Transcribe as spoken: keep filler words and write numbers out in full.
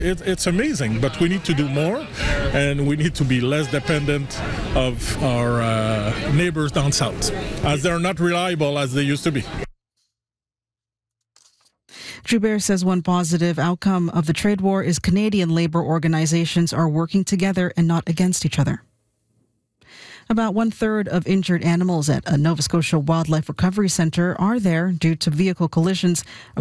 It, it's amazing, but we need to do more, and we need to be less dependent of our uh, neighbors down south, as they're not reliable as they used to be. Joubert says one positive outcome of the trade war is Canadian labour organizations are working together and not against each other. About one-third of injured animals at a Nova Scotia Wildlife Recovery Centre are there due to vehicle collisions,